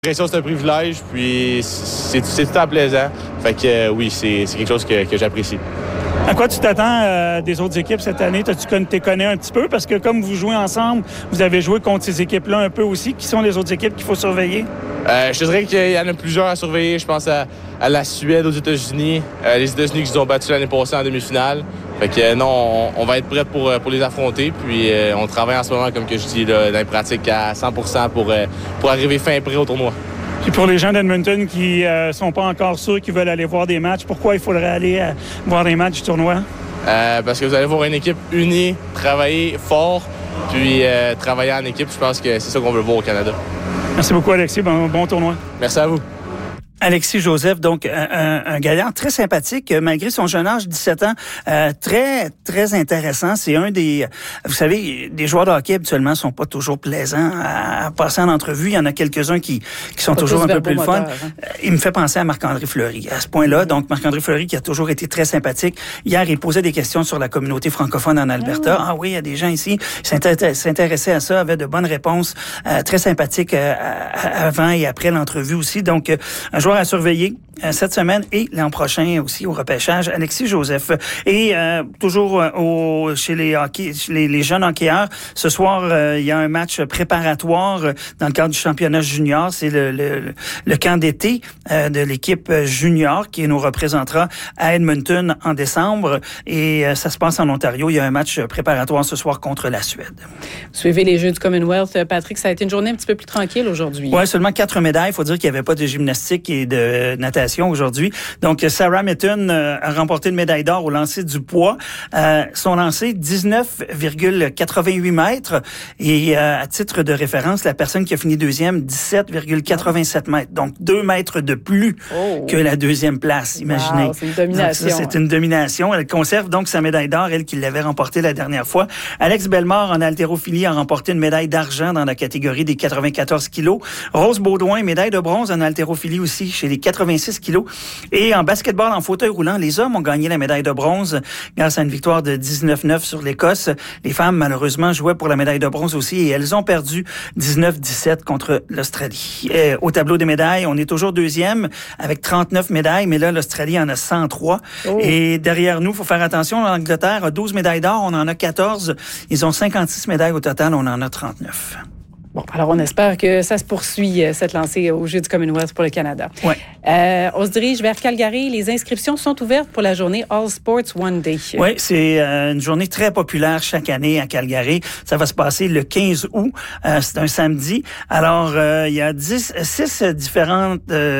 L'impression, c'est un privilège, puis c'est tout le temps plaisant. Fait que oui, c'est quelque chose que j'apprécie. À quoi tu t'attends des autres équipes cette année? Tu connais un petit peu? Parce que comme vous jouez ensemble, vous avez joué contre ces équipes-là un peu aussi. Qui sont les autres équipes qu'il faut surveiller? Je te dirais qu'il y en a plusieurs à surveiller. Je pense à la Suède aux États-Unis. Les États-Unis qui nous ont battus l'année passée en demi-finale. Fait que non, on va être prêts pour les affronter. Puis on travaille en ce moment, comme que je dis, là, dans les pratiques à 100% pour arriver fin prêt au tournoi. Puis pour les gens d'Edmonton qui sont pas encore sûrs qu'ils veulent aller voir des matchs, pourquoi il faudrait aller voir des matchs du tournoi? Parce que vous allez voir une équipe unie, travailler fort, puis travailler en équipe. Je pense que c'est ça qu'on veut voir au Canada. Merci beaucoup, Alexis. Bon tournoi. Merci à vous. Alexis Joseph, donc un gaillard très sympathique, malgré son jeune âge, 17 ans, très, très intéressant. C'est un des... Vous savez, des joueurs de hockey, habituellement, sont pas toujours plaisants à passer en entrevue. Il y en a quelques-uns qui sont toujours un peu plus le fun. Il me fait penser à Marc-André Fleury, à ce point-là. Donc, Marc-André Fleury, qui a toujours été très sympathique. Hier, il posait des questions sur la communauté francophone en Alberta. Ah oui, il y a des gens ici qui s'intéressaient à ça, avaient de bonnes réponses, très sympathiques avant et après l'entrevue aussi. Donc, un joueur à surveiller cette semaine et l'an prochain aussi au repêchage, Alexis Joseph. Et toujours chez les jeunes hockeyeurs, ce soir, il y a un match préparatoire dans le cadre du championnat junior. C'est le camp d'été de l'équipe junior qui nous représentera à Edmonton en décembre. Et ça se passe en Ontario. Il y a un match préparatoire ce soir contre la Suède. Vous suivez les Jeux du Commonwealth, Patrick. Ça a été une journée un petit peu plus tranquille aujourd'hui. Oui, seulement 4 médailles. Il faut dire qu'il n'y avait pas de gymnastique et de natation aujourd'hui. Donc, Sarah Mitton a remporté une médaille d'or au lancer du poids. Son lancer, 19,88 mètres. Et à titre de référence, la personne qui a fini deuxième, 17,87 mètres. Donc, 2 mètres de plus que la deuxième place, imaginez. Wow, c'est une domination. Donc, ça, c'est une domination. Elle conserve donc sa médaille d'or, elle qui l'avait remportée la dernière fois. Alex Bellemare, en haltérophilie, a remporté une médaille d'argent dans la catégorie des 94 kilos. Rose Baudouin, médaille de bronze en haltérophilie aussi chez les 86 kilos. Et en basketball, en fauteuil roulant, les hommes ont gagné la médaille de bronze grâce à une victoire de 19-9 sur l'Écosse. Les femmes, malheureusement, jouaient pour la médaille de bronze aussi et elles ont perdu 19-17 contre l'Australie. Au tableau des médailles, on est toujours deuxième avec 39 médailles, mais là, l'Australie en a 103. Et derrière nous, il faut faire attention, l'Angleterre a 12 médailles d'or, on en a 14. Ils ont 56 médailles au total, on en a 39. Bon, alors on espère que ça se poursuit, cette lancée au Jeux du Commonwealth pour le Canada. Ouais. On se dirige vers Calgary. Les inscriptions sont ouvertes pour la journée All Sports One Day. Oui, c'est une journée très populaire chaque année à Calgary. Ça va se passer le 15 août. C'est un samedi. Alors, il y a 6 différents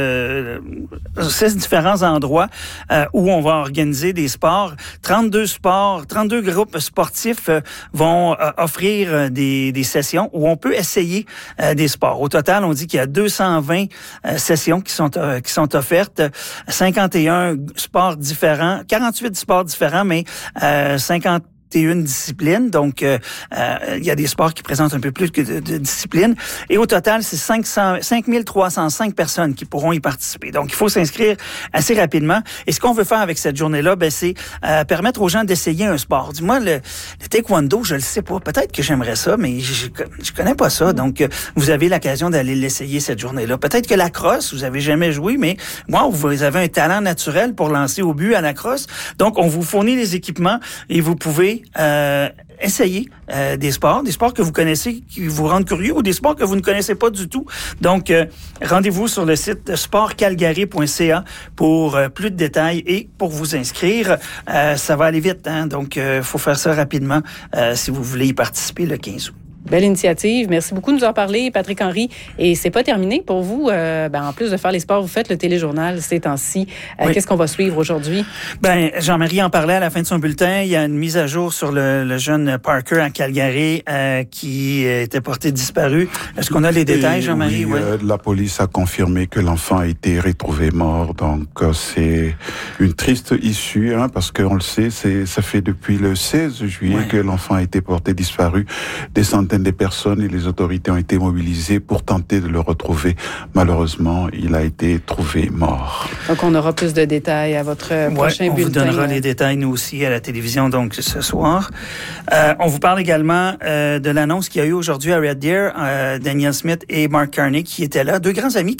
endroits où on va organiser des sports. 32 groupes sportifs vont offrir des sessions où on peut essayer des sports. Au total, on dit qu'il y a 220 sessions qui sont offertes, 51 sports différents, 48 sports différents, mais 51 disciplines. Donc, il y a des sports qui présentent un peu plus que de disciplines. Et au total, c'est 5305 personnes qui pourront y participer. Donc, il faut s'inscrire assez rapidement. Et ce qu'on veut faire avec cette journée-là, c'est permettre aux gens d'essayer un sport. Dis-moi, le taekwondo, je le sais pas. Peut-être que j'aimerais ça, mais je connais pas ça. Donc, vous avez l'occasion d'aller l'essayer cette journée-là. Peut-être que la crosse, vous avez jamais joué, mais moi, vous avez un talent naturel pour lancer au but à la crosse. Donc, on vous fournit les équipements et vous pouvez essayer des sports que vous connaissez, qui vous rendent curieux, ou des sports que vous ne connaissez pas du tout. Donc, rendez-vous sur le site sportcalgary.ca pour plus de détails et pour vous inscrire. Ça va aller vite, hein? Donc, faut faire ça rapidement si vous voulez y participer le 15 août. Belle initiative. Merci beaucoup de nous en parler, Patrick Henry. Et c'est pas terminé pour vous. En plus de faire les sports, vous faites le téléjournal ces temps-ci. Oui. Qu'est-ce qu'on va suivre aujourd'hui? Jean-Marie en parlait à la fin de son bulletin. Il y a une mise à jour sur le jeune Parker à Calgary qui était porté disparu. Est-ce qu'on a les détails, Jean-Marie? Oui. La police a confirmé que l'enfant a été retrouvé mort. Donc, c'est une triste issue, parce qu'on le sait, ça fait depuis le 16 juillet que l'enfant a été porté disparu. Des centaines centaine de personnes et les autorités ont été mobilisées pour tenter de le retrouver. Malheureusement, il a été trouvé mort. Donc, on aura plus de détails à votre prochain bulletin. On vous donnera les détails, nous aussi, à la télévision, donc, ce soir. On vous parle également de l'annonce qu'il y a eu aujourd'hui à Red Deer, Daniel Smith et Mark Carney qui étaient là, deux grands amis